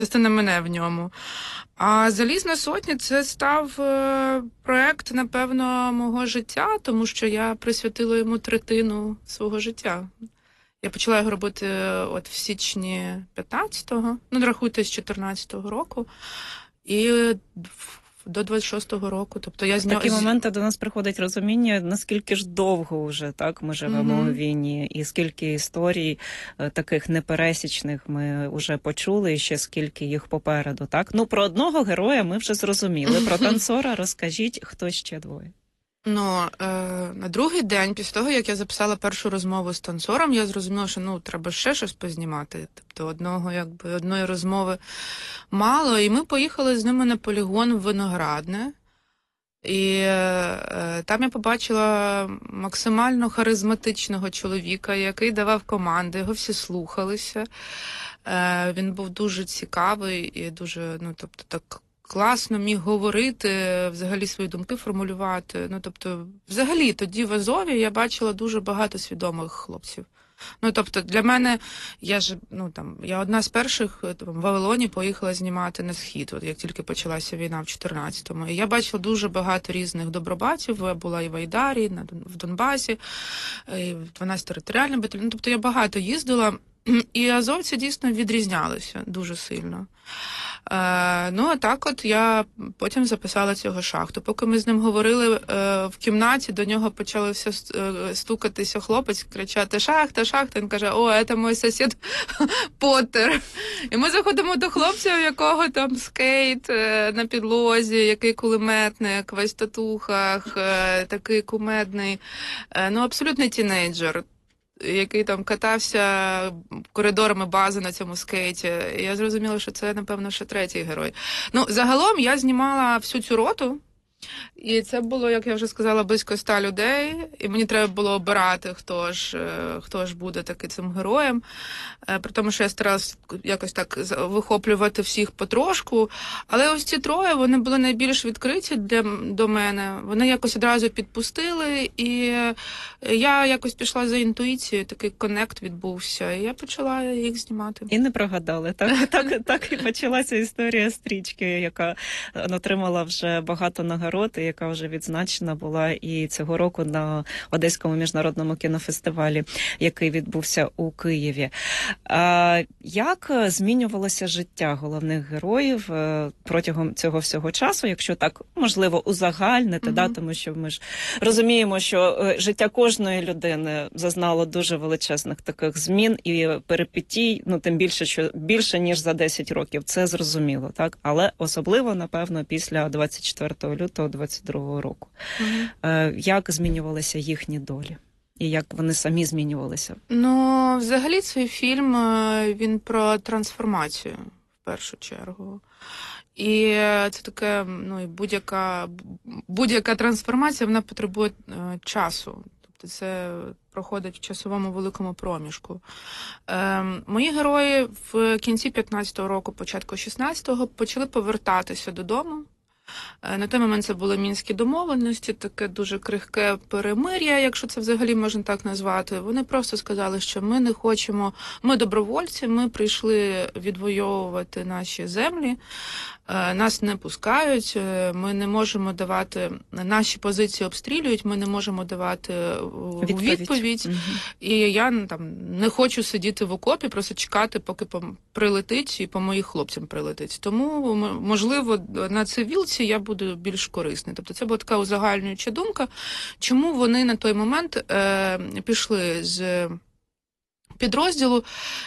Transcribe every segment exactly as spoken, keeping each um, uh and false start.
частина мене в ньому. А «Залізна сотня» — це став е, проект, напевно, мого життя, тому що я присвятила йому третину свого життя. Я почала його робити е, от в січні п'ятнадцятого, ну, рахуйте, з чотирнадцятого року, і в- до двадцять шостого року. Тобто я В з нього... такі моменти до нас приходить розуміння, наскільки ж довго вже так ми живемо Мгм. у війні, і скільки історій е, таких непересічних ми вже почули, і ще скільки їх попереду. Так, ну про одного героя ми вже зрозуміли. Про танцора розкажіть, хто ще двоє. Ну, е, на другий день, після того, як я записала першу розмову з танцором, я зрозуміла, що ну треба ще щось познімати. Тобто одного, якби одної розмови мало. І ми поїхали з ними на полігон в Виноградне. І е, там я побачила максимально харизматичного чоловіка, який давав команди, його всі слухалися. Е, він був дуже цікавий і дуже, ну, тобто, так класно міг говорити, взагалі свої думки формулювати. Ну, тобто, взагалі, тоді в Азові я бачила дуже багато свідомих хлопців. Ну, тобто, для мене, я ж, ну, там, я одна з перших там, в Вавилоні поїхала знімати на схід, от як тільки почалася війна в чотирнадцятому. І я бачила дуже багато різних добробатів, я була і в Айдарі, на, Дон- в Донбасі, і в дванадцятому територіальному батальйоні. Тобто я багато їздила, і азовці дійсно відрізнялися дуже сильно. Е, ну, а так от я потім записала цього шахту. Поки ми з ним говорили е, в кімнаті, до нього почали все е, стукатися хлопець, кричати «Шахта, шахта!» Він каже: «О, це мій сусід Поттер». І ми заходимо до хлопця, у якого там скейт е, на підлозі, який кулеметник, весь в татухах, е, такий кумедний, е, ну, абсолютний тінейджер, який там катався коридорами бази на цьому скейті. І я зрозуміла, що це, напевно, ще третій герой. Ну, загалом я знімала всю цю роту, і це було, як я вже сказала, близько ста людей, і мені треба було обирати, хто ж, е, хто ж буде таки цим героєм. Е, При тому, що я старалася якось так з- вихоплювати всіх потрошку. Але ось ці троє, вони були найбільш відкриті для, м- до мене. Вони якось одразу підпустили, і е, я якось пішла за інтуїцією, такий коннект відбувся, і я почала їх знімати. І не прогадали. Так, так, так і почалася історія стрічки, яка е, отримала вже багато нагород, і яка вже відзначена була і цього року на Одеському міжнародному кінофестивалі, який відбувся у Києві. А як змінювалося життя головних героїв е, протягом цього всього часу, якщо так можливо узагальнити, Мгм. да, тому що ми ж розуміємо, що е, життя кожної людини зазнало дуже величезних таких змін і перипетій, ну тим більше, що більше ніж за десять років, це зрозуміло, так? Але особливо, напевно, після двадцять четвертого лютого двадцять другого року. Мгм. Е, як змінювалися їхні долі? І як вони самі змінювалися? Ну, взагалі, цей фільм е, він про трансформацію в першу чергу. І е, це таке, ну, і будь-яка будь-яка трансформація, вона потребує е, часу. Тобто це проходить в часовому великому проміжку. Е, мої герої в кінці п'ятнадцятого року, початку шістнадцятого почали повертатися додому. Е, На той момент це були мінські домовленості, таке дуже крихке перемир'я, якщо це взагалі можна так назвати. Вони просто сказали, що ми не хочемо, ми добровольці, ми прийшли відвоювати наші землі, е, нас не пускають, е, ми не можемо давати, наші позиції обстрілюють, ми не можемо давати е, Відповідь. відповідь. Мгм. І я ну, там не хочу сидіти в окопі, просто чекати, поки пом- прилетить і по моїх хлопцям прилетить. Тому, м- можливо, на цивілці я буду більш корисний. Тобто це була така узагальнююча думка, чому вони на той момент е, пішли з підрозділу.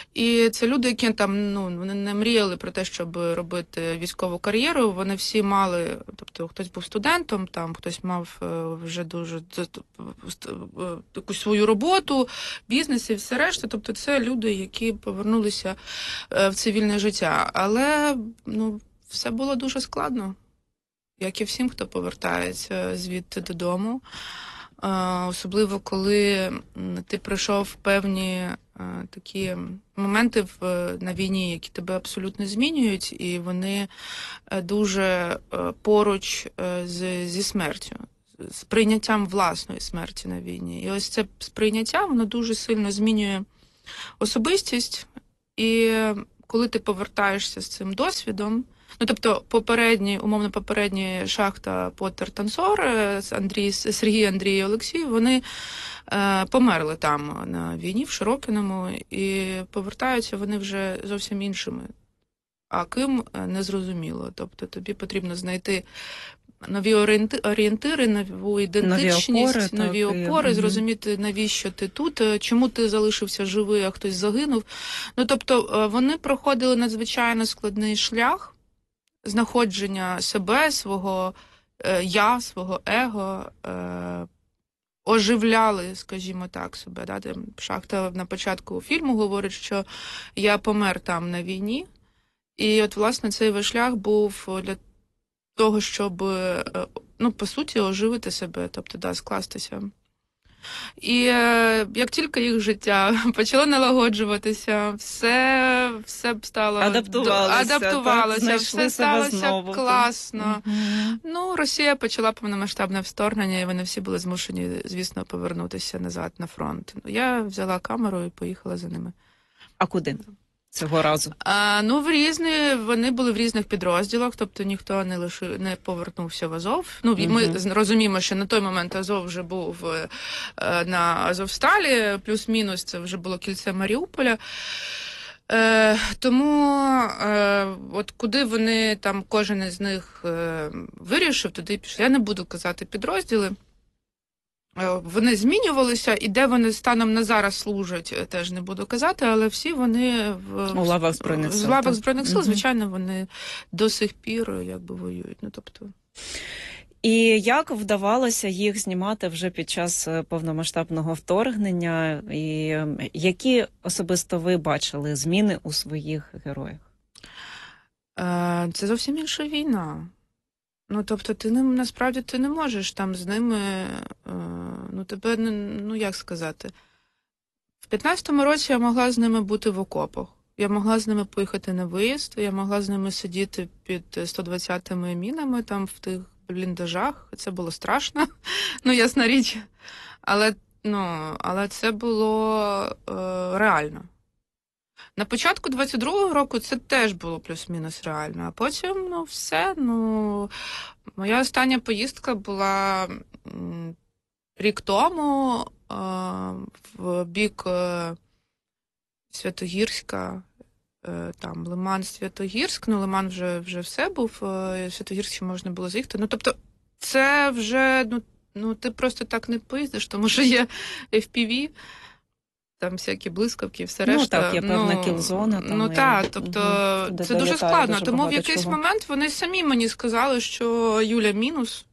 І це люди, які там ну вони не мріяли про те, щоб робити військову кар'єру. Вони всі мали, тобто хтось був студентом, там хтось мав е, вже дуже т- т- ст- е, якусь свою роботу, бізнес і все решта. Тобто це люди, які повернулися е, в цивільне життя. Але ну все було дуже складно, як і всім, хто повертається звідти додому. Е, Особливо, коли м, ти пройшов певні е, такі моменти в, на війні, які тебе абсолютно змінюють, і вони е, дуже е, поруч е, з, зі смертю, з прийняттям власної смерті на війні. І ось це сприйняття, воно дуже сильно змінює особистість. І коли ти повертаєшся з цим досвідом, ну, тобто, попередні, умовно, попередні Шахта, Поттер, Танцор, Андрій, Сергій, Андрій і Олексій, вони е, померли там на війні в Широкиному, і повертаються вони вже зовсім іншими. А ким – незрозуміло. Тобто, тобі потрібно знайти нові орієнтири, нову ідентичність, нові опори, нові так, опори і... зрозуміти, навіщо ти тут, чому ти залишився живий, а хтось загинув. Ну, тобто, вони проходили надзвичайно складний шлях знаходження себе, свого е, я, свого его, е, оживляли, скажімо так, себе. Да? Шахта на початку фільму говорить, що я помер там на війні. І от, власне, цей весь шлях був для того, щоб, ну, по суті, оживити себе, тобто, да, скластися. І е, як тільки їх життя почало налагоджуватися, все, все б стало... Адаптувалося, адаптувалося так, все сталося знову, класно. Угу. Ну, Росія почала повномасштабне вторгнення, і вони всі були змушені, звісно, повернутися назад на фронт. Я взяла камеру і поїхала за ними. А куди? Цього разу? А, ну, в різні, вони були в різних підрозділах, тобто ніхто не лишив, не повернувся в Азов. Ну, угу. Ми розуміємо, що на той момент Азов вже був е, на Азовсталі, плюс-мінус це вже було кільце Маріуполя. Е, тому е, от куди вони там, кожен із них е, вирішив, туди пішли. Я не буду казати підрозділи. Вони змінювалися, і де вони станом на зараз служать, теж не буду казати, але всі вони в, у лавах Збройних сил, в лавах Збройних сил, угу. звичайно, вони до сих пір якби воюють. Ну, тобто... І як вдавалося їх знімати вже під час повномасштабного вторгнення? І які особисто ви бачили зміни у своїх героях? Це зовсім інша війна. Ну, тобто, ти не, насправді ти не можеш там з ними, е, ну, тебе, ну, як сказати, в п'ятнадцятому році я могла з ними бути в окопах, я могла з ними поїхати на виїзд, я могла з ними сидіти під сто двадцятими мінами там в тих бліндажах, це було страшно, ну, ясна річ, але, ну, але це було е, реально. На початку двадцять другого року це теж було плюс-мінус реально, а потім, ну, все, ну, моя остання поїздка була м, рік тому е, в бік е, Святогірська, е, там, Лиман-Святогірськ, ну, Лиман вже, вже все був, е, Святогірськ ще можна було заїхати, ну, тобто, це вже, ну, ну, ти просто так не поїздиш, тому що є еф пі ві, там всякі блискавки, все решта. Ну, так, є певна ну, кіл-зона. Там, ну, так, тобто, угу, це дуже складно. Дуже тому в якийсь чого. момент вони самі мені сказали, що Юля мінус.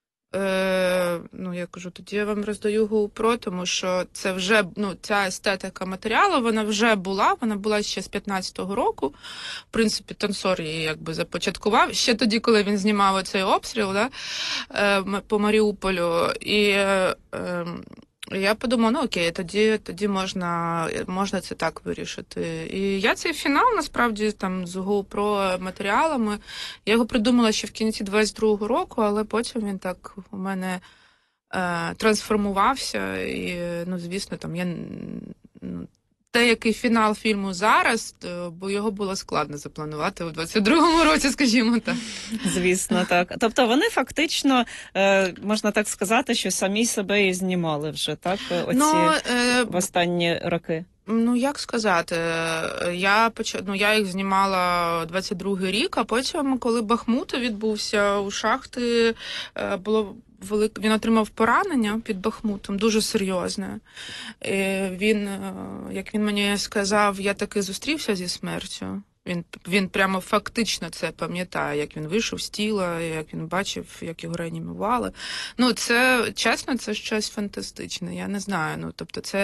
Е, ну, я кажу, тоді я вам роздаю GoPro, тому що це вже, ну, ця естетика матеріалу, вона вже була, вона була ще з п'ятнадцятого року. В принципі, танцор її якби започаткував, ще тоді, коли він знімав цей обстріл, да, е, по Маріуполю. І е, е, я подумала, ну окей, тоді, тоді можна, можна це так вирішити. І я цей фінал, насправді, там, з GoPro матеріалами, я його придумала ще в кінці двадцять другого року, але потім він так у мене е, трансформувався. І, ну, звісно, там я... Ну, те, який фінал фільму зараз, то, бо його було складно запланувати у двадцять другому році, скажімо так. Звісно, так. Тобто вони фактично, можна так сказати, що самі себе і знімали вже, так? Оці ну, е... в останні роки. Ну, як сказати, я, поч... ну, я їх знімала двадцять другий рік, а потім, коли Бахмут відбувся у Шахти, було велик... він отримав поранення під Бахмутом, дуже серйозне. І він, як він мені сказав, я таки зустрівся зі смертю. Він, він прямо фактично це пам'ятає, як він вийшов з тіла, як він бачив, як його реанімували. Ну, це, чесно, це щось фантастичне, я не знаю. Ну, тобто це...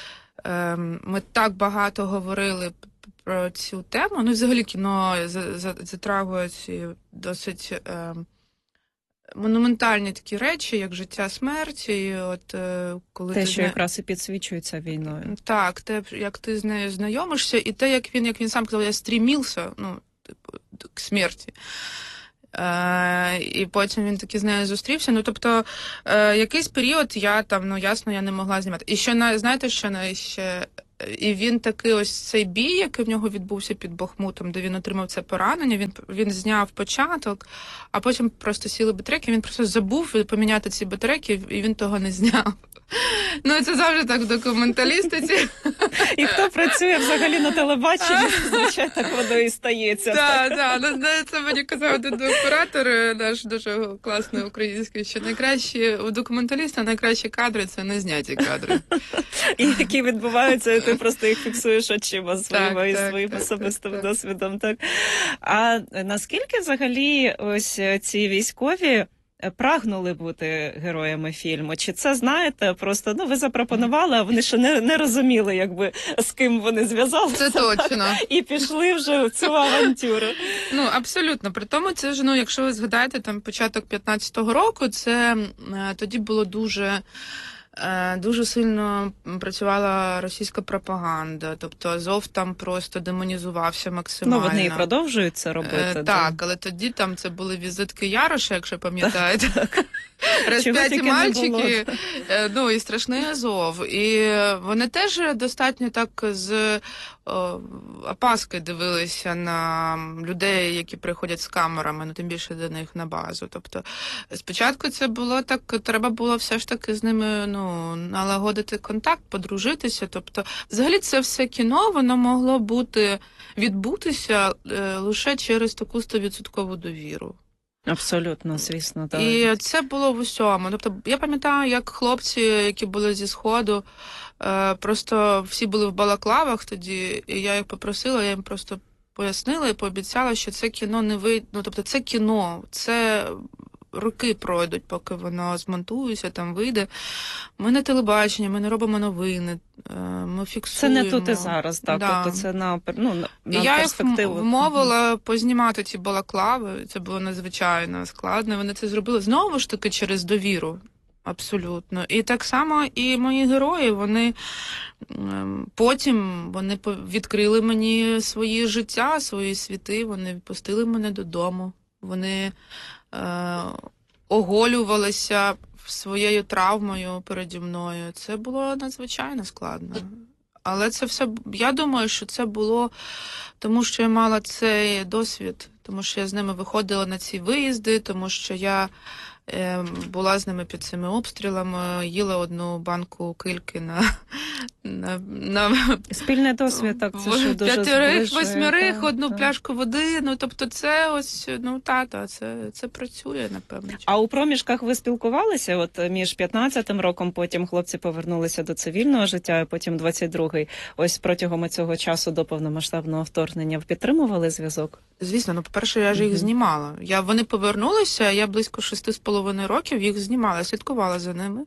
Ми так багато говорили про цю тему, ну, взагалі кіно затрагує ці досить е, монументальні такі речі, як життя, смерть. І от, е, коли те, ти що зна... якраз і підсвічується війною. Так, те, як ти з нею знайомишся, і те, як він, як він сам казав, я стрімівся, ну, типу, к смерті. Е, і потім він таки з нею зустрівся. Ну, тобто, е, якийсь період я там, ну, ясно, я не могла знімати. І що, знаєте, що ще І він такий ось цей бій, який в нього відбувся під Бахмутом, де він отримав це поранення, він, він зняв початок, а потім просто сіли батарейки, він просто забув поміняти ці батарейки, і він того не зняв. Ну, це завжди так в документалістиці. І хто працює взагалі на телебаченні, звичайно, так воно і стається. Так, так. Ну, це мені казав один оператор наш дуже класний український, що найкращі у документаліста найкращі кадри – це не зняті кадри. І які відбуваються, і ти просто їх фіксуєш очима своїми і так, своїм так, особистим так, досвідом. Так. А наскільки взагалі ось ці військові прагнули бути героями фільму? Чи це, знаєте, просто, ну, ви запропонували, а вони ще не, не розуміли, якби, з ким вони зв'язалися. Це точно. І пішли вже в цю авантюру. Ну, абсолютно. При тому, це ж, ну, якщо ви згадаєте, там, початок п'ятнадцятого року, це е, тоді було дуже... Дуже сильно працювала російська пропаганда, тобто Азов там просто демонізувався максимально. Ну, вони і продовжують це робити. Е, так, але тоді там це були візитки Яроша, якщо пам'ятаєте. Так. Розп'яті мальчики, ну і страшний Азов. І вони теж достатньо так з о, опаски дивилися на людей, які приходять з камерами, ну тим більше до них на базу. Тобто спочатку це було так, треба було все ж таки з ними, ну, налагодити контакт, подружитися. Тобто, взагалі це все кіно, воно могло бути, відбутися е, лише через таку сто відсотків довіру. Абсолютно, звісно. Так. І це було в усьому. Тобто, я пам'ятаю, як хлопці, які були зі Сходу, е, просто всі були в балаклавах тоді, і я їх попросила, я їм просто пояснила і пообіцяла, що це кіно не вийде, ну, тобто це кіно, це роки пройдуть, поки воно змонтується, там вийде. Ми не телебачення, ми не робимо новини, ми фіксуємо. Це не тут і зараз, так, да. Тобто це на, ну, на я перспективу. їх вмовила познімати ці балаклави, це було надзвичайно складно, вони це зробили знову ж таки через довіру. Абсолютно. І так само і мої герої, вони потім вони відкрили мені свої життя, свої світи, вони відпустили мене додому, вони е, оголювалися своєю травмою переді мною. Це було надзвичайно складно. Але це все, я думаю, що це було тому, що я мала цей досвід, тому що я з ними виходила на ці виїзди, тому що я е, була з ними під цими обстрілами, їла одну банку кильки на... на, на Спільний досвід, так, це ж дуже п'ятерих, зближує, восьмерих, так, одну так. пляшку води, ну, тобто це ось, ну, тата, це, це працює, напевно. А у проміжках ви спілкувалися, от між п'ятнадцятим роком, потім хлопці повернулися до цивільного життя, а потім двадцять другий, ось протягом цього часу до повномасштабного вторгнення, підтримували зв'язок? Звісно, ну, по-перше, я ж їх mm-hmm. знімала. Я, вони повернулися, я близько шести з половиною років їх знімала, слідкувала за ними.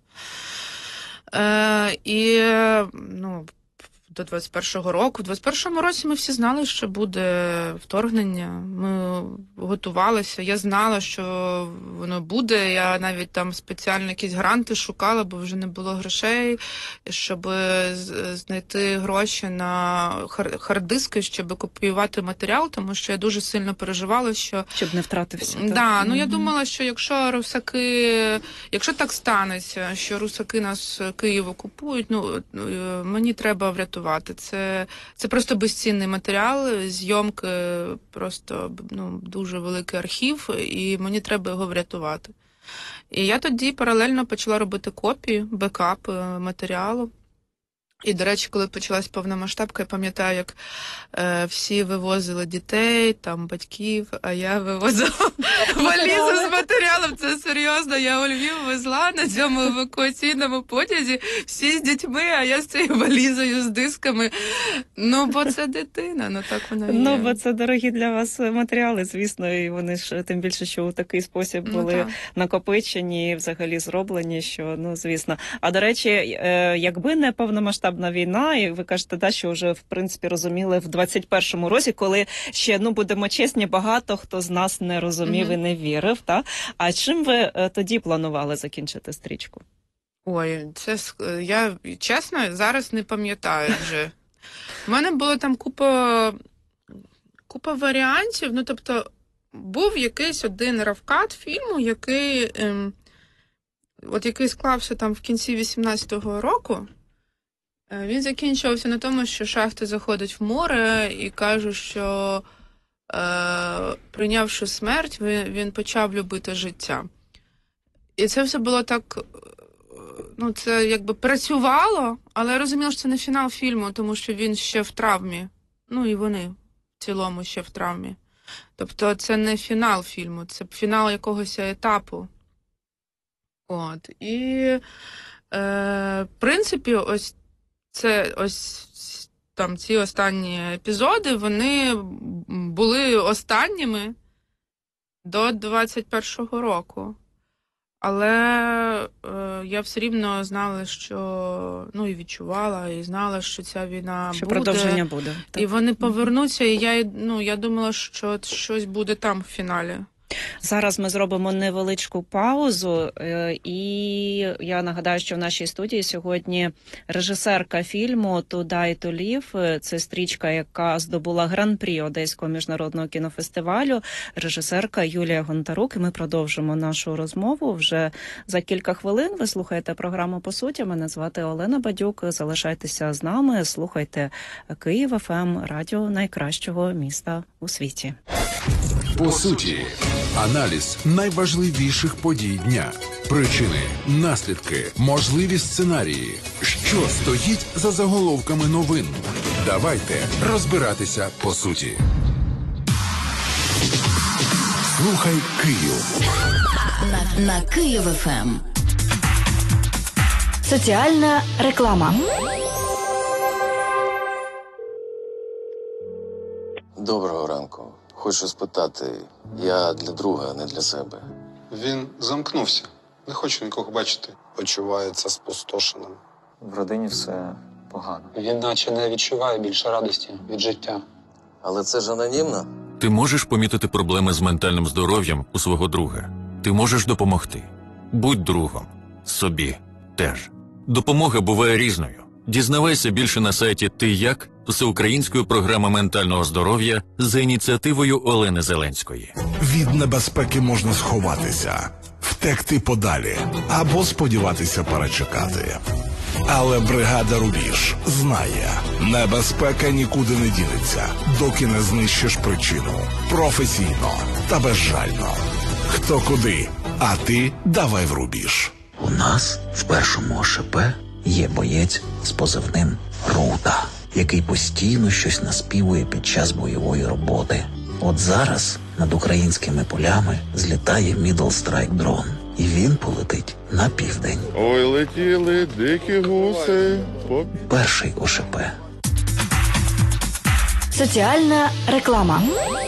Е, і, ну, до двадцять першого року. В двадцять першому році ми всі знали, що буде вторгнення. Ми готувалися. Я знала, що воно буде. Я навіть там спеціально якісь гранти шукала, бо вже не було грошей, щоб знайти гроші на хард-диски, щоб копіювати матеріал, тому що я дуже сильно переживала, що... Щоб не втратився. Так, да, ну mm-hmm. я думала, що якщо русаки... Якщо так станеться, що русаки нас Київ окупують, ну, мені треба врятувати. Це, це просто безцінний матеріал, зйомки, просто, ну, дуже великий архів, і мені треба його врятувати. І я тоді паралельно почала робити копії, бекап матеріалу. І, до речі, коли почалась повномасштабка, я пам'ятаю, як е, всі вивозили дітей, там, батьків, а я вивозила валізу з матеріалом. Це серйозно, я у Львів везла на цьому евакуаційному потязі, всі з дітьми, а я з цією валізою, з дисками. Ну, бо це дитина, ну так воно є. Ну, бо це дорогі для вас матеріали, звісно, і вони ж, тим більше, що у такий спосіб були ну, накопичені, взагалі зроблені, що, ну, звісно. А, до речі, е, якби не повномасштабна війна, і ви кажете, да, що вже, в принципі, розуміли в двадцять першому році, коли ще, ну, будемо чесні, багато хто з нас не розумів mm-hmm. і не вірив, та? А чим ви е, тоді планували закінчити стрічку? Ой, це, я, чесно, зараз не пам'ятаю вже. У мене було там купа, купа варіантів, ну, тобто, був якийсь один равкат фільму, який, ем, от який склався там в кінці вісімнадцятого року. Е, Він закінчувався на тому, що шахта заходить в море і каже, що е, прийнявши смерть, він, він почав любити життя. І це все було так, ну, це якби працювало, але я розуміла, що це не фінал фільму, тому що він ще в травмі. Ну, і вони в цілому ще в травмі. Тобто це не фінал фільму, це фінал якогось етапу. От. І, е, в принципі, ось це, ось там ці останні епізоди, вони були останніми до двадцять першого року. Але е, я все рівно знала, що, ну, і відчувала, і знала, що ця війна Що буде. продовження буде. І вони повернуться, і я, ну, я думала, що щось буде там в фіналі. Зараз ми зробимо невеличку паузу, е, і я нагадаю, що в нашій студії сьогодні режисерка фільму «To Die to Live». Це стрічка, яка здобула гран-прі Одеського міжнародного кінофестивалю. Режисерка Юлія Гонтарук. І ми продовжимо нашу розмову вже за кілька хвилин. Ви слухаєте програму «По суті». Мене звати Олена Бадюк. Залишайтеся з нами, слухайте Київ еф ем, радіо найкращого міста у світі. По суті, аналіз найважливіших подій дня, причини, наслідки, можливі сценарії, що стоїть за заголовками новин. Давайте розбиратися по суті. Слухай Київ. На, на Київ еф ем. Соціальна реклама. Доброго ранку. Хочу спитати, я для друга, а не для себе. Він замкнувся. Не хоче нікого бачити. Почувається спустошеним. В родині все погано. Він наче не відчуває більше радості від життя. Але це ж анонімно. Ти можеш помітити проблеми з ментальним здоров'ям у свого друга. Ти можеш допомогти. Будь другом. Собі теж. Допомога буває різною. Дізнавайся більше на сайті «Ти як» всеукраїнської програми ментального здоров'я за ініціативою Олени Зеленської. Від небезпеки можна сховатися, втекти подалі або сподіватися перечекати. Але бригада «Рубіж» знає, небезпека нікуди не дінеться, доки не знищиш причину. Професійно та безжально. Хто куди, а ти давай в рубіж. У нас в першому о ше пе є боєць з позивним «Рута», який постійно щось наспівує під час бойової роботи. От зараз над українськими полями злітає Middle Strike дрон, і він полетить на південь. Ой, летіли дикі гуси. По... Перший о ше пе. Соціальна реклама.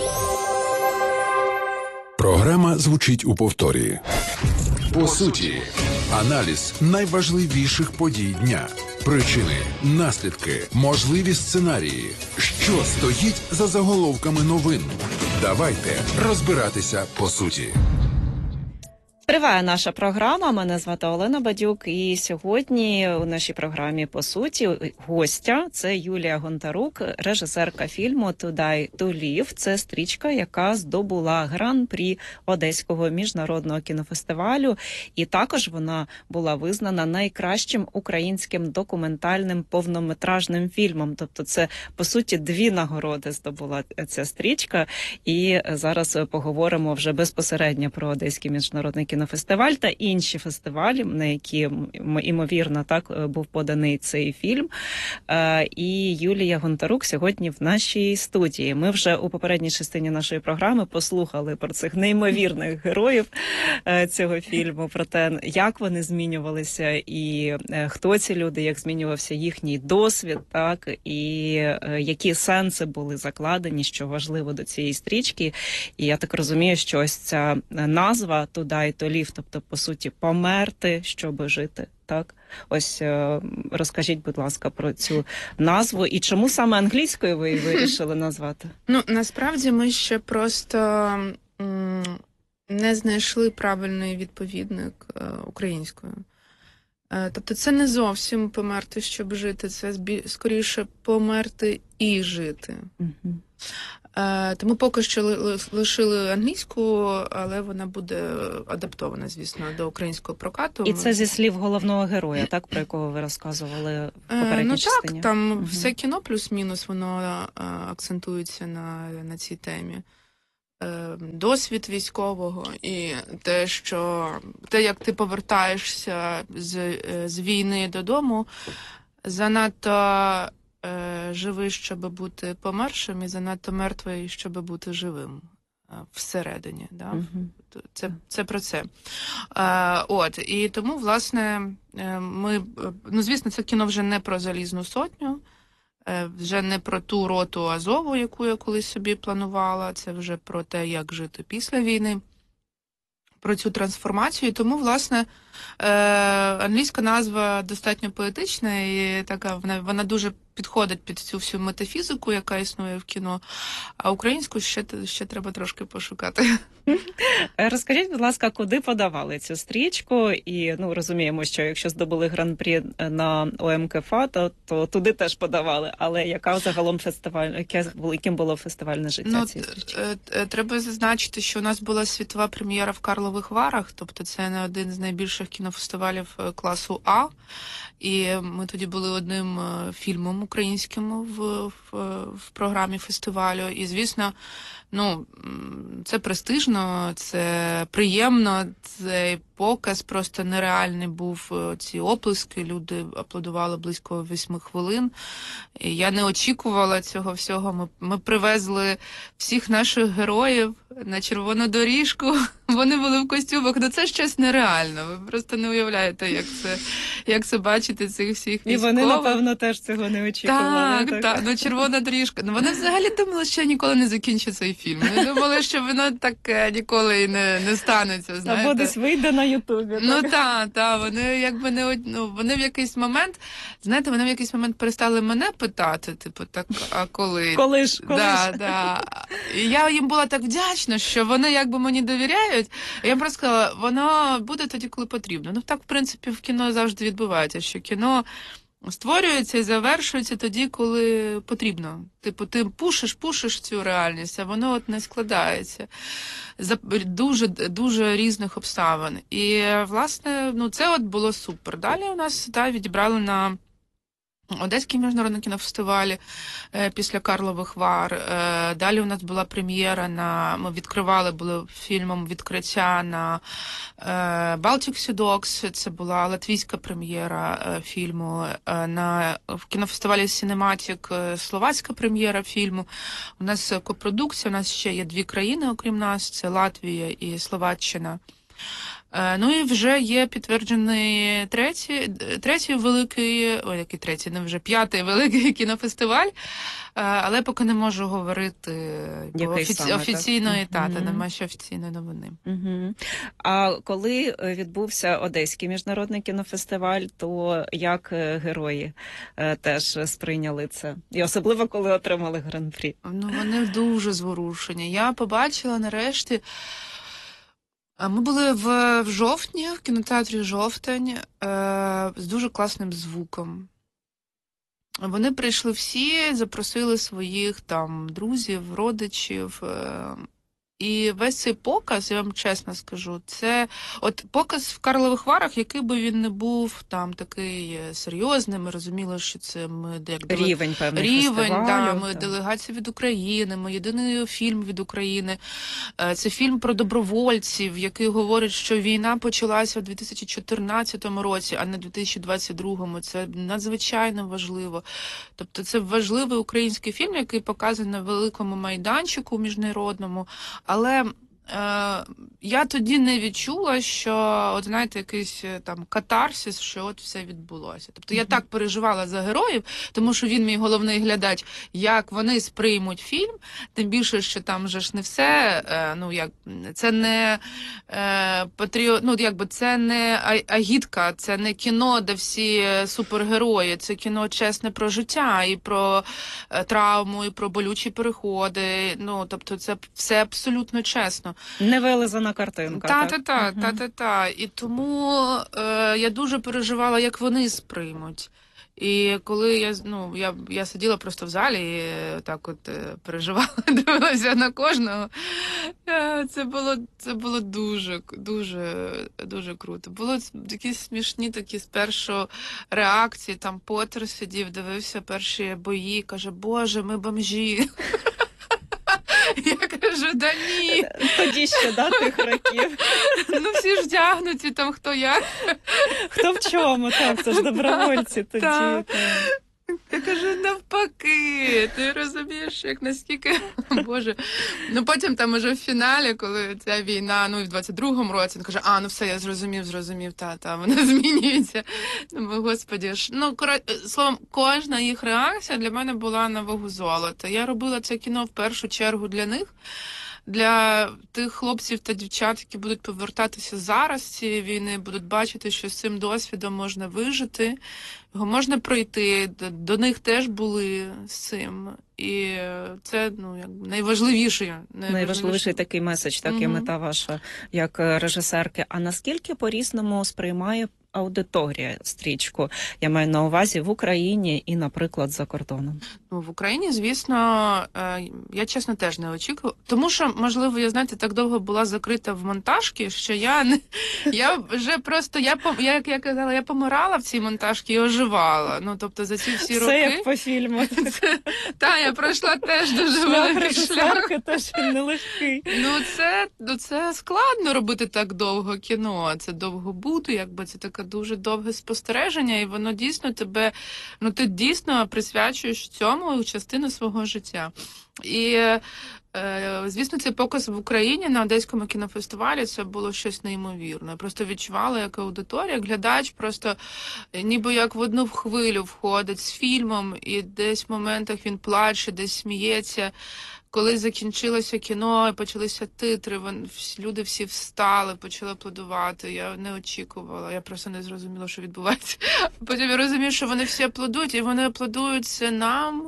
Програма звучить у повторі. По суті, аналіз найважливіших подій дня, причини, наслідки, можливі сценарії, що стоїть за заголовками новин. Давайте розбиратися по суті. Триває наша програма. Мене звати Олена Бадюк. І сьогодні у нашій програмі «По суті» гостя – це Юлія Гонтарук, режисерка фільму «To Die to Live». Це стрічка, яка здобула гран-прі Одеського міжнародного кінофестивалю. І також вона була визнана найкращим українським документальним повнометражним фільмом. Тобто це, по суті, дві нагороди здобула ця стрічка. І зараз поговоримо вже безпосередньо про Одеський міжнародний кінофестиваль. Фестиваль та інші фестивалі, на які, ймовірно, так був поданий цей фільм. І Юлія Гонтарук сьогодні в нашій студії. Ми вже у попередній частині нашої програми послухали про цих неймовірних героїв цього фільму, про те, як вони змінювалися і хто ці люди, як змінювався їхній досвід, так, і які сенси були закладені, що важливо до цієї стрічки. І я так розумію, що ось ця назва «To Die to Live», тобто, по суті, померти, щоб жити, так? Ось розкажіть, будь ласка, про цю назву і чому саме англійською ви її вирішили назвати? Ну, насправді ми ще просто м, не знайшли правильний відповідник е, українською. Е, тобто це не зовсім померти, щоб жити, це збі... скоріше померти і жити. Угу. Е, тому поки що ли- лишили англійську, але вона буде адаптована, звісно, до українського прокату. І це зі слів головного героя, так, про якого ви розказували в Е, попередній ну частині? так, там Мгм. все кіно плюс-мінус, воно е, акцентується на, на цій темі. Е, досвід військового і те, що те, як ти повертаєшся з, е, з війни додому, занадто е, живий, щоб бути помершим, і занадто мертвий, щоб бути живим е, всередині. Да? Мгм. Це, це про це. Е, от, і тому, власне, е, ми, е, ну, звісно, це кіно вже не про Залізну сотню, е, вже не про ту роту Азову, яку я колись собі планувала, це вже про те, як жити після війни, про цю трансформацію. І тому, власне, е, англійська назва достатньо поетична і така, вона, вона дуже підходить під цю всю метафізику, яка існує в кіно, а українську ще, ще треба трошки пошукати. Е, Розкажіть, будь ласка, куди подавали цю стрічку? І ну розуміємо, що якщо здобули гран-прі на ОМКФА, то, то туди теж подавали. Але яка загалом фестиваль, яке було- яким було фестивальне життя Ну, цієї стрічки? е, е, треба зазначити, що у нас була світова прем'єра в Карлових Варах, тобто це не один з найбільших кінофестивалів е, класу А. І ми тоді були одним е, фільмом українським в, в, в програмі фестивалю. І, звісно, ну, м, це престижно, це приємно, цей показ просто нереальний був. е, Ці оплески, люди аплодували близько восьми хвилин. І я не очікувала цього всього. Ми, ми привезли всіх наших героїв на червону доріжку. Вони були в костюмах. Ну це щось нереально. Ви просто не уявляєте, як це, як це бачити цих всіх І військових. вони, напевно, теж цього не очікували. Так, так, ну червона доріжка. Ну вони взагалі думали, що ніколи не закінчить цей фільм. Вони думали, що воно таке ніколи і не, не станеться. Знаєте. Або десь вийде на Ютубі. Ну так? так, так, вони якби не од- ну, вони в якийсь момент, знаєте, вони в якийсь момент перестали мене питати, типу, так, а коли? Коли ж, коли да, ж? да. І я їм була так вдячна, що вони якби мені довіряють. І я просто сказала, воно буде тоді, коли потрібно. Ну так, в принципі, в кіно завжди відбувається, що кіно створюється і завершується тоді, коли потрібно. Типу, ти пушиш, пушиш цю реальність, а воно от не складається. За дуже, дуже різних обставин. І, власне, ну, це от було супер. Далі у нас да, відібрали на Одеський міжнародний кінофестиваль е, після Карлових Вар. Е, далі у нас була прем'єра на... Ми відкривали, були фільмом відкриття на е, Baltic Sea Dogs. Це була латвійська прем'єра е, фільму. Е, на, в кінофестивалі Cinematic е, словацька прем'єра фільму. У нас копродукція, у нас ще є дві країни, окрім нас, це Латвія і Словаччина. Е, Ну і вже є підтверджений третій, третій великий, ой, який третій, не вже п'ятий великий кінофестиваль, е, але поки не можу говорити бо Який офіці... саме, так? офіційної та, та Мгм. немає ще офіційної новини. Угу. А коли е, відбувся Одеський міжнародний кінофестиваль, то як е, герої е, теж сприйняли це? І особливо, коли отримали гран-прі? Ну, вони дуже зворушені. Я побачила нарешті. А Ми були в, в жовтні, в кінотеатрі «Жовтень» е, з дуже класним звуком. Вони прийшли всі, запросили своїх там друзів, родичів. Е, і весь цей показ, я вам чесно скажу, це от показ в Карлових Варах, який би він не був там такий серйозний, ми розуміли, що це ми як деле- Рівень певний Рівень, фестивалю. да, ми так. делегація від України, ми єдиний фільм від України. Е, Це фільм про добровольців, який говорить, що війна почалася у дві тисячі чотирнадцятому році, а не дві тисячі двадцять другому. Це надзвичайно важливо. Тобто це важливий український фільм, який показаний на великому майданчику міжнародному. Але е, я тоді не відчула, що, от знаєте, якийсь е, там катарсис, що от все відбулося. Тобто я так переживала за героїв, тому що він мій головний глядач, як вони сприймуть фільм, тим більше, що там вже ж не все, е, ну як, це не е, патріот, ну якби це не а- агітка, це не кіно, де всі супергерої, це кіно чесне про життя і про е, травму, і про болючі переходи, ну тобто це все абсолютно чесно. Невилизана картинка. Та, так? та, та, Мгм. та, та, та. І тому е, я дуже переживала, як вони сприймуть. І коли я, ну, я, я сиділа просто в залі і так от е, переживала, дивилася на кожного, е, це було, це було дуже, дуже, дуже круто. Було такі смішні такі спершу реакції, там Поттер сидів, дивився перші бої, каже, Боже, ми бомжі. Я кажу, да ні. Тоді ще, да, тих років. Ну всі ж вдягнуті, там хто як. Хто в чому, так, це ж добровольці тоді. Так. так. Я кажу, навпаки, ти розумієш, як наскільки, Боже. Ну потім там уже в фіналі, коли ця війна, ну і в двадцять другому році, він каже, а, ну все, я зрозумів, зрозумів, та, та, вона змінюється. Ну, Господі ж. Ну, словом, кожна їх реакція для мене була на вагу золота. Я робила це кіно в першу чергу для них, для тих хлопців та дівчат, які будуть повертатися зараз з цієї війни, будуть бачити, що з цим досвідом можна вижити, його можна пройти, до, до них теж були з цим. І це, ну, як найважливіший. Найважливіший, найважливіший такий меседж, так і Мгм. мета ваша, як режисерки. А наскільки по-різному сприймає аудиторія стрічку? Я маю на увазі в Україні і, наприклад, за кордоном. Ну, в Україні, звісно, е, я, чесно, теж не очікувала. Тому що, можливо, я, знаєте, так довго була закрита в монтажці, що я не... Я вже просто, я, пом- я, як я казала, я помирала в цій монтажці і оживала. Ну, тобто, за ці всі роки... Це як по фільму. Та, я пройшла теж дуже Шлях великий шлях. режисерки теж нелегкий. Ну, це, ну, це складно робити так довго кіно. Це довго бути, якби це таке дуже довге спостереження, і воно дійсно тебе, ну ти дійсно присвячуєш цьому частину свого життя. І, е, звісно, цей показ в Україні на Одеському кінофестивалі це було щось неймовірне. Я просто відчувала, як аудиторія, як глядач просто ніби як в одну хвилю входить з фільмом, і десь в моментах він плаче, десь сміється. Коли закінчилося кіно і почалися титри, вон, всі, люди всі встали, почали аплодувати. Я не очікувала, я просто не зрозуміла, що відбувається. Потім я розумію, що вони всі аплодують, і вони аплодують це нам,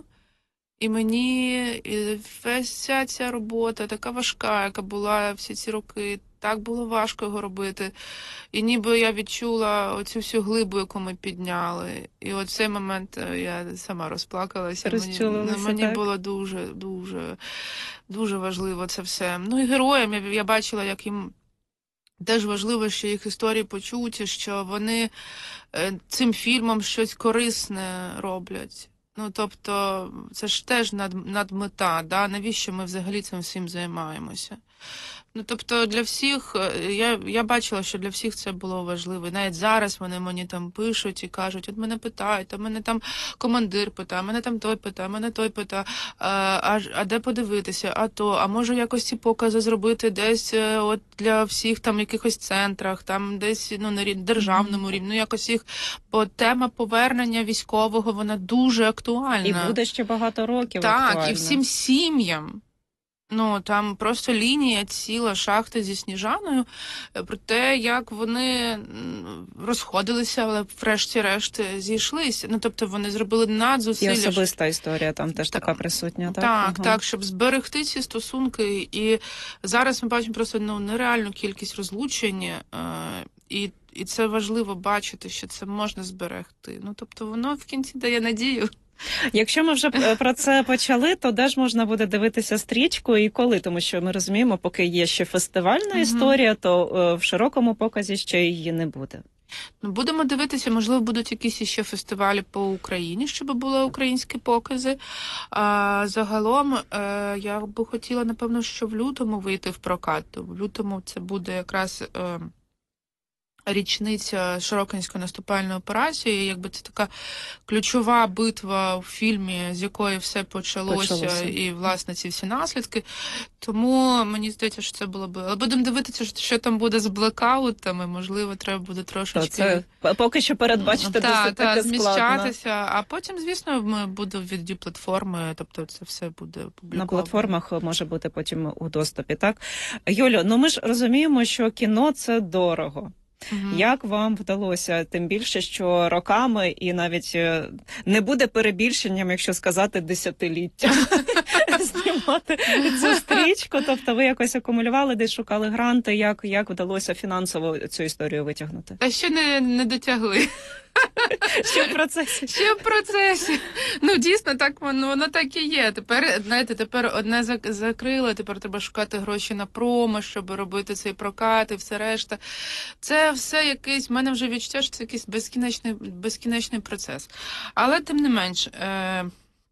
і мені, і вся ця робота така важка, яка була всі ці роки. Так було важко його робити. І ніби я відчула оцю всю глибу, яку ми підняли. І от цей момент я сама розплакалася. Мені, мені так? було дуже, дуже, дуже важливо це все. Ну і героям я, я бачила, як їм теж важливо, що їх історії почуті, що вони е, цим фільмом щось корисне роблять. Ну, тобто, це ж теж над, надмета, да? Навіщо ми взагалі цим всім займаємося? Ну, тобто, для всіх, я, я бачила, що для всіх це було важливо. І навіть зараз вони мені там пишуть і кажуть, от мене питають, а мене там командир питає, мене там той питає, мене той питає, а, а, а де подивитися, а то, а може якось ці покази зробити десь от для всіх там якихось центрах, там десь ну, на рівні, державному рівні, ну якось їх, бо тема повернення військового, вона дуже актуальна. І буде ще багато років Так, актуально. і всім сім'ям. Ну, там просто лінія ціла шахти зі Сніжаною про те, як вони розходилися, але врешті-решт зійшлися. Ну, тобто вони зробили надзусилля. І особиста історія там теж так, така присутня. Так, так, ага. так, щоб зберегти ці стосунки. І зараз ми бачимо просто ну, нереальну кількість розлучень. Е- і, і це важливо бачити, що це можна зберегти. Ну, тобто воно в кінці дає надію. Якщо ми вже про це почали, то де ж можна буде дивитися стрічку і коли? Тому що ми розуміємо, поки є ще фестивальна mm-hmm. історія, то е, в широкому показі ще її не буде. Ну, будемо дивитися, можливо, будуть якісь ще фестивалі по Україні, щоб були українські покази. А загалом е, я би хотіла, напевно, що в лютому вийти в прокат. В лютому це буде якраз... Е, річниця Широкинської наступальної операції, якби це така ключова битва у фільмі, з якої все почалося, почалося. І, власне, ці всі наслідки. Тому мені здається, що це було б... Але будемо дивитися, що там буде з блекаутами, можливо, треба буде трошечки... Це поки що передбачити та, досить та, таке зміщатися, складно. А потім, звісно, ми буде в відді платформи, тобто це все буде опубліковано. На платформах може бути потім у доступі, так? Юлю, ну ми ж розуміємо, що кіно – це дорого. Угу. Як вам вдалося, тим більше, що роками і навіть е, не буде перебільшенням, якщо сказати десятиліттям, знімати цю стрічку? Тобто ви якось акумулювали, десь шукали гранти, як, як вдалося фінансово цю історію витягнути? Та ще не, не дотягли. Ще в процесі. Ще в процесі. Ну, дійсно, так воно, воно так і є. Тепер, знаєте, тепер одне закрило, тепер треба шукати гроші на промо, щоб робити цей прокат і все решта. Це все якийсь, в мене вже відчуття, що це якийсь безкінечний, безкінечний процес. Але, тим не менш, е,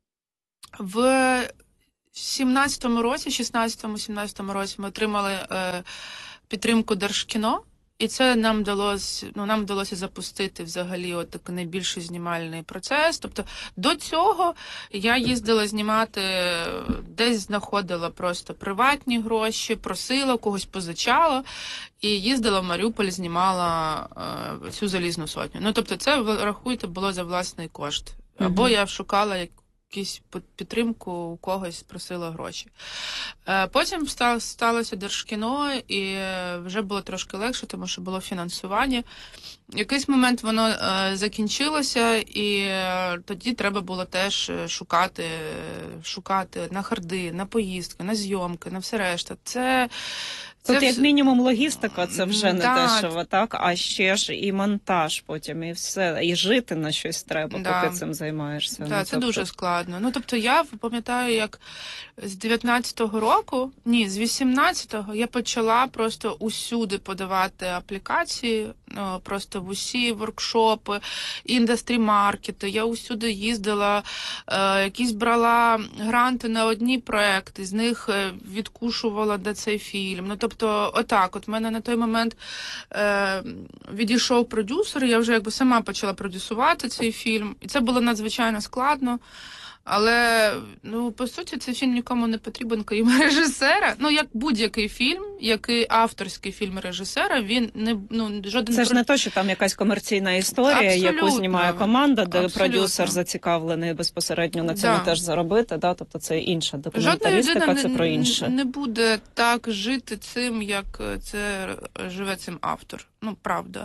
в сімнадцятому році, шістнадцятому-сімнадцятому році ми отримали е, підтримку Держкіно. І це нам вдалося, ну, нам вдалося запустити взагалі от такий найбільший знімальний процес. Тобто до цього я їздила знімати, десь знаходила просто приватні гроші, просила, когось позичала, і їздила в Маріуполь, знімала е, цю залізну сотню. Ну, тобто це, рахуйте, було за власний кошт. Або я шукала як якусь підтримку, у когось просила гроші. Потім сталося Держкіно, і вже було трошки легше, тому що було фінансування. В якийсь момент воно е, закінчилося, і е, тоді треба було теж шукати, шукати на харди, на поїздки, на зйомки, на все решта. Це, це Тут, як вс... мінімум, логістика, це вже не да. дешево, так? А ще ж і монтаж потім, і все. І жити на щось треба, да. поки цим займаєшся. Так, ну, це тобто... дуже складно. Ну, тобто, я пам'ятаю, як з дев'ятнадцятого року, ні, з вісімнадцятого я почала просто усюди подавати аплікації, ну, просто в усі воркшопи, індастрі-маркети. Я усюди їздила, е, якісь брала гранти на одні проекти, з них відкушувала де цей фільм. Ну, тобто, отак, от в мене на той момент е, відійшов продюсер, я вже якби сама почала продюсувати цей фільм. І це було надзвичайно складно. Але, ну, по суті, цей фільм нікому не потрібен, крім режисера. Ну, як будь-який фільм, який авторський фільм режисера, він не, ну, жоден... Це ж не то, що там якась комерційна історія, Абсолютно. Яку знімає команда, де Абсолютно. Продюсер зацікавлений безпосередньо на цьому да. теж заробити, да? Тобто це інша документалістика, це про інше. Не буде так жити цим, як це живе цим автор. Ну, правда.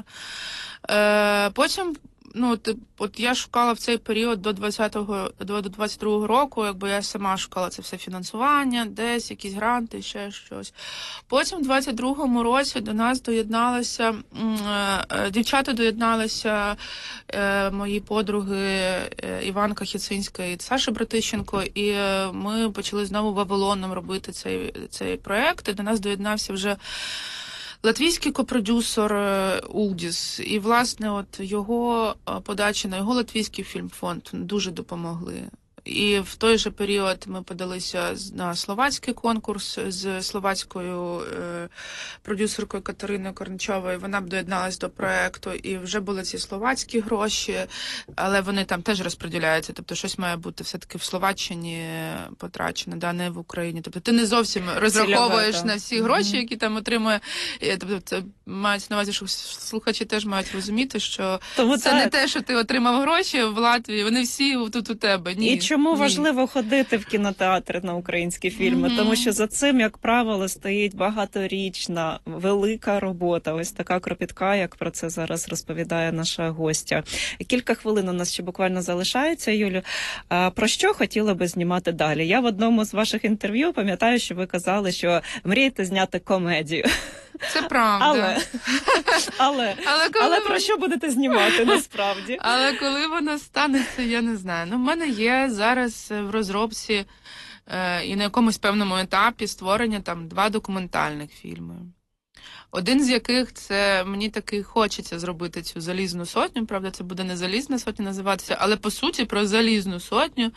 Е, потім... Ну, от, от я шукала в цей період до двадцятого, до двадцять другого року, якби я сама шукала це все фінансування, десь якісь гранти, ще щось. Потім в двадцять другому році до нас доєдналися, е, дівчата доєдналися, е, мої подруги е, Іванка Хіцинська і Саша Братищенко, і е, ми почали знову Вавилоном робити цей, цей проєкт, і до нас доєднався вже латвійський копродюсер Улдіс, і, власне, от його подачі на його латвійський фільмфонд дуже допомогли. І в той же період ми подалися на словацький конкурс з словацькою е, продюсеркою Катериною Корничовою. Вона б доєдналась до проекту, і вже були ці словацькі гроші, але вони там теж розподіляються. Тобто щось має бути все-таки в Словаччині потрачено, да, не в Україні. Тобто ти не зовсім розраховуєш Цільове, на всі гроші, mm-hmm. які там отримує. Тобто це мається на увазі, що слухачі теж мають розуміти, що Тому це так. не те, що ти отримав гроші в Латвії, вони всі тут у тебе. Ні. І чому Ні. важливо ходити в кінотеатри на українські фільми? Mm-hmm. Тому що за цим, як правило, стоїть багаторічна, велика робота. Ось така кропітка, як про це зараз розповідає наша гостя. Кілька хвилин у нас ще буквально залишається, Юлю. Про що хотіла би знімати далі? Я в одному з ваших інтерв'ю пам'ятаю, що ви казали, що мрієте зняти комедію. Це правда. Але, але, але, коли але про ви... що будете знімати насправді? Але коли воно станеться, я не знаю. Ну, в мене є зараз в розробці е, і на якомусь певному етапі створення там два документальних фільми. Один з яких це мені таки хочеться зробити цю залізну сотню. Правда, це буде не залізна сотня називатися, але по суті про залізну сотню.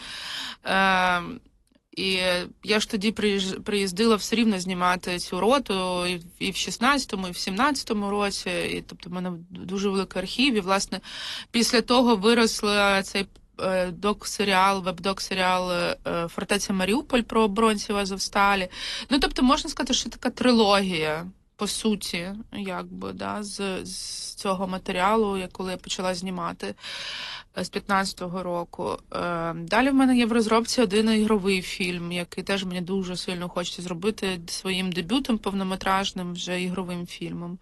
Е, І я ж тоді приїздила все рівно знімати цю роту і в шістнадцятому, і в сімнадцятому році. І, тобто в мене дуже великий архів. І, власне, після того виросла цей док-серіал, веб-док-серіал «Фортеця Маріуполь» про оборонців Азовсталі. Ну, тобто, можна сказати, що така трилогія по суті, якби, да, з, з цього матеріалу, як коли я почала знімати з п'ятнадцятого року. Е, далі в мене є в розробці один ігровий фільм, який теж мені дуже сильно хочеться зробити своїм дебютом повнометражним, вже ігровим фільмом.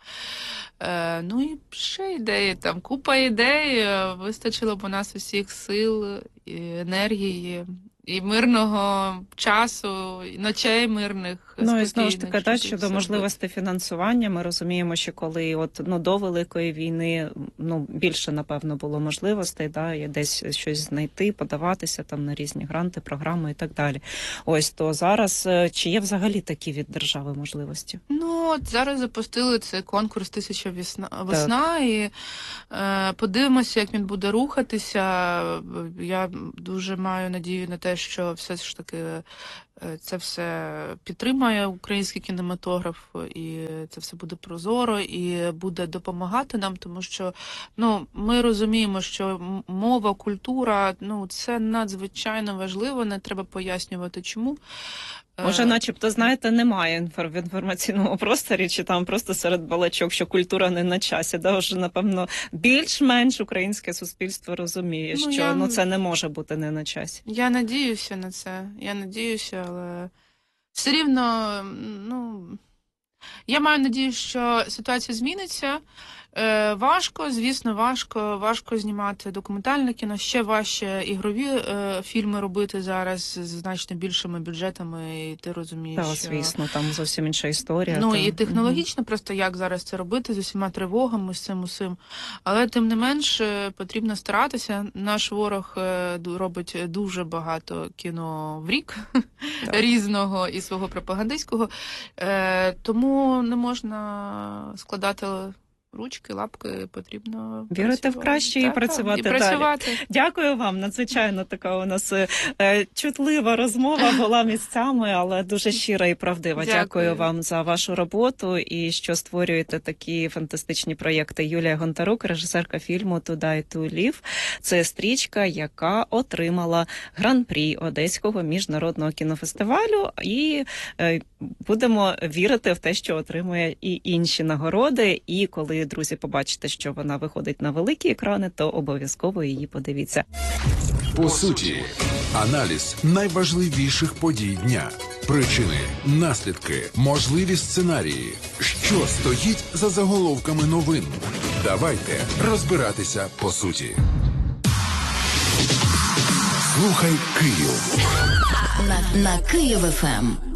Е, ну і ще ідеї, там купа ідей, вистачило б у нас усіх сил, і енергії, і мирного часу, і ночей мирних, Ну і знову ж таки, спокійних, та, щоб щодо все можливості фінансування, ми розуміємо, що коли от, ну, до Великої війни, ну, більше, напевно, було можливостей, да, і десь щось знайти, подаватися там на різні гранти, програми і так далі. Ось, то зараз, е, чи є взагалі такі від держави можливості? Ну, от зараз запустили цей конкурс «Тисяча весна», весна і е, подивимося, як він буде рухатися. Я дуже маю надію на те, що все ж таки е, це все підтримає український кінематограф, і це все буде прозоро, і буде допомагати нам, тому що, ну, ми розуміємо, що м- мова, культура, ну, це надзвичайно важливо, не треба пояснювати, чому. Може, начебто, знаєте, немає інфор- в інформаційному просторі, чи там просто серед балачок, що культура не на часі. Да, вже, напевно, більш-менш українське суспільство розуміє, Ну, що я- ну, це не може бути не на часі. Я надіюся на це. Я надіюся, але все рівно, ну, я маю надію, що ситуація зміниться. Е, важко, звісно, важко. Важко знімати документальне кіно. Ще важче ігрові е, фільми робити зараз з значно більшими бюджетами, і ти розумієш, Та, що... звісно, там зовсім інша історія. Ну, та. і технологічно просто як зараз це робити, з усіма тривогами, з цим усім. Але тим не менш е, потрібно старатися. Наш ворог е, ду- робить дуже багато кіно в рік різного і свого пропагандистського. Е, тому не можна складати ручки, лапки, потрібно Вірити в працювати. краще і Так, так, працювати і далі. працювати. Дякую вам. Надзвичайно така у нас е, чутлива розмова була місцями, але дуже щира і правдива. Дякую. Дякую. вам за вашу роботу і що створюєте такі фантастичні проєкти. Юлія Гонтарук, режисерка фільму «To Die to Live». Це стрічка, яка отримала гран-прі Одеського міжнародного кінофестивалю. І е, будемо вірити в те, що отримує і інші нагороди. І коли, друзі, побачите, що вона виходить на великі екрани, то обов'язково її подивіться. По суті, аналіз найважливіших подій дня, причини, наслідки, можливі сценарії, що стоїть за заголовками новин. Давайте розбиратися по суті. Слухай Київ. На, на Київ еф ем.